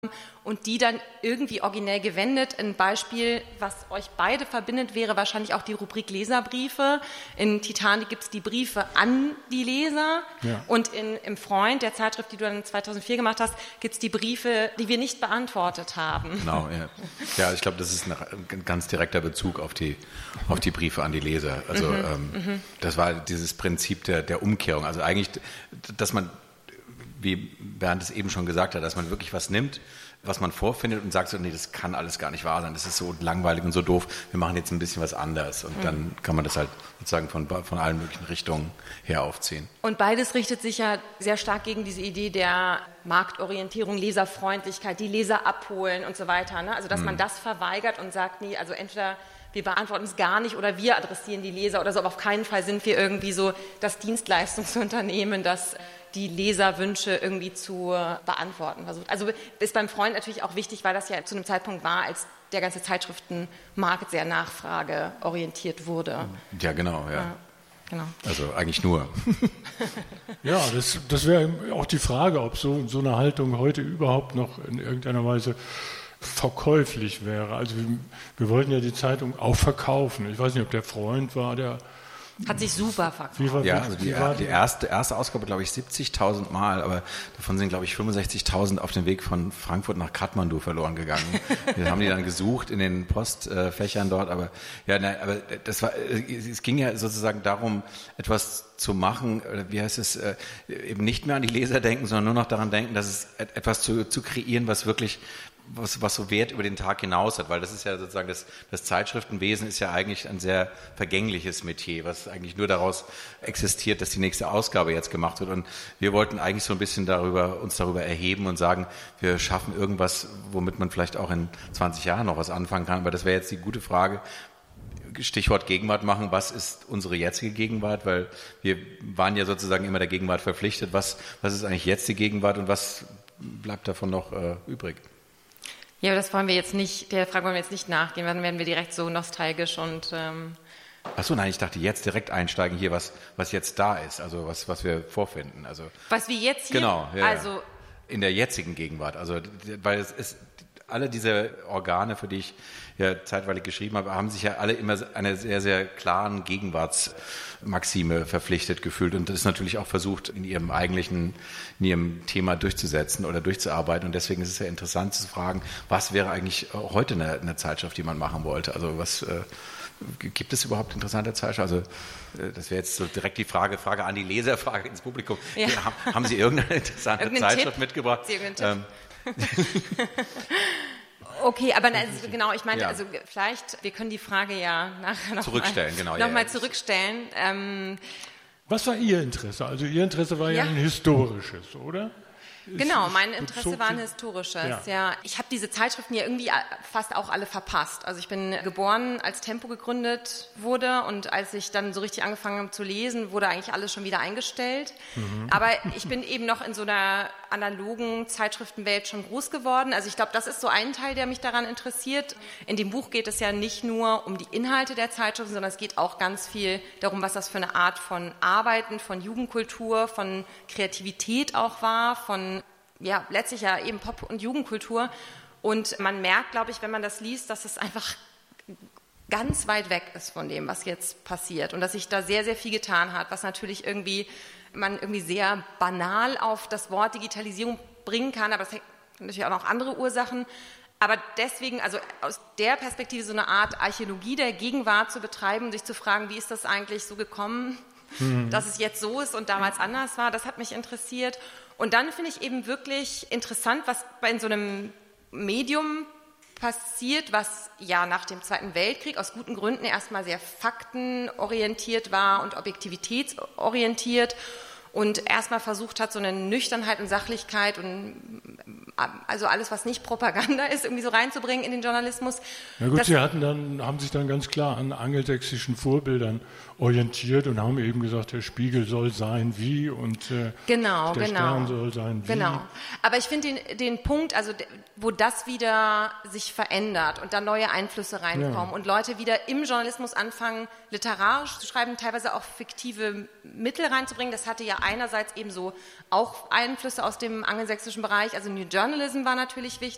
und die dann irgendwie originell gewendet. Ein Beispiel, was euch beide verbindet, wäre wahrscheinlich auch die Rubrik Leserbriefe. In Titanic gibt es die Briefe an die Leser und im Freund, der Zeitschrift, die du dann 2004 gemacht hast, gibt es die Briefe, die wir nicht beantwortet haben. Genau, ja. Ja, ich glaube, das ist ein ganz direkter Bezug auf die Briefe an die Leser. Also das war dieses Prinzip der Umkehrung. Also eigentlich, dass man, wie Bernd es eben schon gesagt hat, dass man wirklich was nimmt, was man vorfindet und sagt so, nee, das kann alles gar nicht wahr sein, das ist so langweilig und so doof, wir machen jetzt ein bisschen was anderes und dann kann man das halt sozusagen von allen möglichen Richtungen her aufziehen. Und beides richtet sich ja sehr stark gegen diese Idee der Marktorientierung, Leserfreundlichkeit, die Leser abholen und so weiter, ne? Also dass man das verweigert und sagt, nee, also entweder wir beantworten es gar nicht oder wir adressieren die Leser oder so, aber auf keinen Fall sind wir irgendwie so das Dienstleistungsunternehmen, das die Leserwünsche irgendwie zu beantworten versucht. Also ist beim Freund natürlich auch wichtig, weil das ja zu einem Zeitpunkt war, als der ganze Zeitschriftenmarkt sehr nachfrageorientiert wurde. Ja, genau, ja. Genau. Also eigentlich nur. Ja, das wäre auch die Frage, ob so eine Haltung heute überhaupt noch in irgendeiner Weise verkäuflich wäre. Also wir wollten ja die Zeitung auch verkaufen. Ich weiß nicht, ob der Freund war, der hat sich super verkauft. Also die erste Ausgabe, glaube ich, 70.000 Mal, aber davon sind, glaube ich, 65.000 auf dem Weg von Frankfurt nach Kathmandu verloren gegangen. Wir haben die dann gesucht in den Postfächern dort, aber es ging ja sozusagen darum, etwas zu machen, wie heißt es, eben nicht mehr an die Leser denken, sondern nur noch daran denken, dass es etwas zu kreieren, was wirklich was so Wert über den Tag hinaus hat, weil das ist ja sozusagen das Zeitschriftenwesen ist ja eigentlich ein sehr vergängliches Metier, was eigentlich nur daraus existiert, dass die nächste Ausgabe jetzt gemacht wird. Und wir wollten eigentlich so ein bisschen uns darüber erheben und sagen, wir schaffen irgendwas, womit man vielleicht auch in 20 Jahren noch was anfangen kann. Aber das wäre jetzt die gute Frage. Stichwort Gegenwart machen, was ist unsere jetzige Gegenwart, weil wir waren ja sozusagen immer der Gegenwart verpflichtet. Was ist eigentlich jetzt die Gegenwart und was bleibt davon noch übrig? Ja, aber das wollen wir jetzt nicht, der Frage wollen wir jetzt nicht nachgehen, dann werden wir direkt so nostalgisch und Achso, nein, ich dachte jetzt direkt einsteigen hier, was jetzt da ist, also was wir vorfinden. Also was wir jetzt hier, genau, ja, also in der jetzigen Gegenwart, also weil es ist alle diese Organe, für die ich ja zeitweilig geschrieben habe, haben sich ja alle immer einer sehr, sehr klaren Gegenwartsmaxime verpflichtet gefühlt und das ist natürlich auch versucht, in ihrem Thema durchzusetzen oder durchzuarbeiten und deswegen ist es ja interessant zu fragen, was wäre eigentlich heute eine Zeitschrift, die man machen wollte? Also gibt es überhaupt interessante Zeitschriften? Also das wäre jetzt so direkt die Frage an die Leser, Frage ins Publikum. Ja. Haben Sie irgendeine interessante Zeitschrift Tipp? mitgebracht? Okay, aber genau, ich meine, also vielleicht, wir können die Frage ja nachher noch zurückstellen, mal zurückstellen. Was war Ihr Interesse? Also Ihr Interesse war ja ein historisches, oder? Genau, mein Interesse war ein historisches, ja. Ich habe diese Zeitschriften ja irgendwie fast auch alle verpasst. Also ich bin geboren, als Tempo gegründet wurde und als ich dann so richtig angefangen habe zu lesen, wurde eigentlich alles schon wieder eingestellt. Aber ich bin eben noch in so einer analogen Zeitschriftenwelt schon groß geworden. Also ich glaube, das ist so ein Teil, der mich daran interessiert. In dem Buch geht es ja nicht nur um die Inhalte der Zeitschriften, sondern es geht auch ganz viel darum, was das für eine Art von Arbeiten, von Jugendkultur, von Kreativität auch war, von letztlich ja eben Pop- und Jugendkultur. Und man merkt, glaube ich, wenn man das liest, dass es einfach ganz weit weg ist von dem, was jetzt passiert. Und dass sich da sehr, sehr viel getan hat, was natürlich man sehr banal auf das Wort Digitalisierung bringen kann, aber es hat natürlich auch noch andere Ursachen. Aber deswegen, also aus der Perspektive so eine Art Archäologie der Gegenwart zu betreiben, sich zu fragen, wie ist das eigentlich so gekommen, dass es jetzt so ist und damals anders war, das hat mich interessiert. Und dann finde ich eben wirklich interessant, was in so einem Medium passiert, was ja nach dem Zweiten Weltkrieg aus guten Gründen erstmal sehr faktenorientiert war und objektivitätsorientiert und erstmal versucht hat, so eine Nüchternheit und Sachlichkeit und also alles, was nicht Propaganda ist, irgendwie so reinzubringen in den Journalismus. Na gut, Sie haben sich dann ganz klar an angelsächsischen Vorbildern orientiert und haben eben gesagt, der Spiegel soll sein wie und der Stern soll sein wie. Genau, aber ich finde den Punkt, also wo das wieder sich verändert und dann neue Einflüsse reinkommen und Leute wieder im Journalismus anfangen, literarisch zu schreiben, teilweise auch fiktive Mittel reinzubringen. Das hatte ja einerseits eben so auch Einflüsse aus dem angelsächsischen Bereich, also New Journalism war natürlich wichtig.